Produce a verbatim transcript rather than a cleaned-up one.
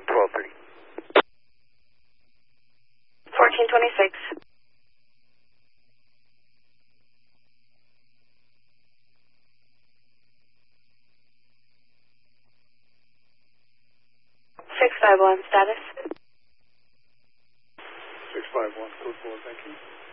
twelve thirty. fourteen twenty-six. six five one, status. six five one, code four, thank you.